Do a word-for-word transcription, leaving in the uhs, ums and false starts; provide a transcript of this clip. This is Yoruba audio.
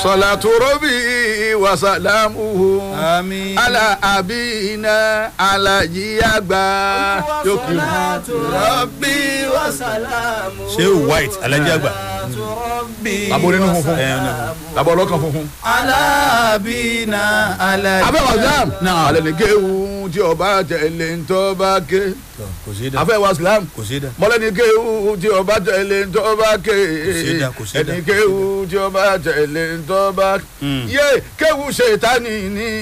salatu rabbi wa salamuhu àmín. ala abina ala yiyagba yoki salatu rabbi wa salamu. ṣé o white Alhaji Àgbà. labo nínú funfun labo ọlọ́kan funfun. alábìínà alájí. afẹ́ wa islam náà. alẹ́ ní kéwù tí ọba tẹ̀lé ń tọ́ bá ké. kò sí dá. afẹ́ wa islam kò sí dá. mọ́lẹ́ ní kéwù tí ọba tẹ̀lé ń tọ́ bá ké. sí dá, kò sí dá. ẹni kéwù tí ọba tẹ̀lé ń tọ́ bá ké. yé kéwù ṣètánì ní.